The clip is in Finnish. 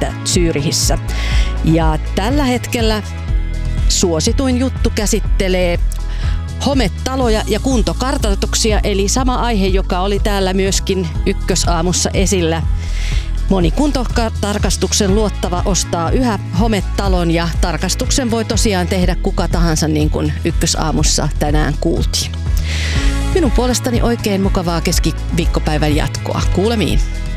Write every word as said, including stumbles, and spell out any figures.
Berliinistä Zürichissä. Ja tällä hetkellä suosituin juttu käsittelee hometaloja ja kuntokartoituksia, eli sama aihe, joka oli täällä myöskin Ykkösaamussa esillä. Moni kuntotarkastuksen luottava ostaa yhä hometalon ja tarkastuksen voi tosiaan tehdä kuka tahansa, niin kuin Ykkösaamussa tänään kuultiin. Minun puolestani oikein mukavaa keskiviikkopäivän jatkoa. Kuulemiin.